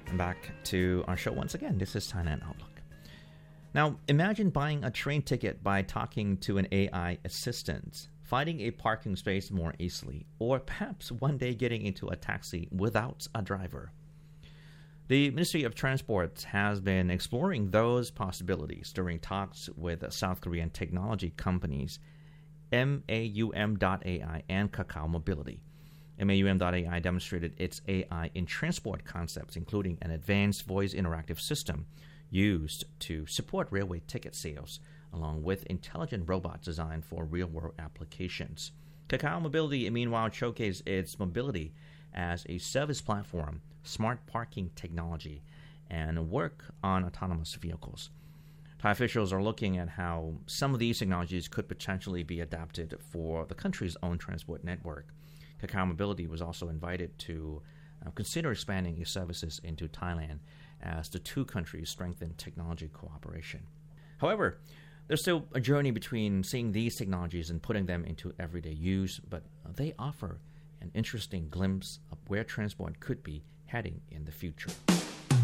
Back to our show once again. This is Thailand Outlook. Now, imagine buying a train ticket by talking to an AI assistant, finding a parking space more easily, or perhaps one day getting into a taxi without a driver. The Ministry of Transport has been exploring those possibilities during talks with South Korean technology companies MAUM.ai and Kakao Mobility. MAUM.ai demonstrated its AI in transport concepts, including an advanced voice interactive system used to support railway ticket sales, along with intelligent robots designed for real-world applications. Kakao Mobility, meanwhile, showcased its mobility as a service platform, smart parking technology, and work on autonomous vehicles. Thai officials are looking at how some of these technologies could potentially be adapted for the country's own transport network. Kakao Mobility was also invited to consider expanding its services into Thailand as the two countries strengthen technology cooperation. However, there's still a journey between seeing these technologies and putting them into everyday use, but they offer an interesting glimpse of where transport could be heading in the future.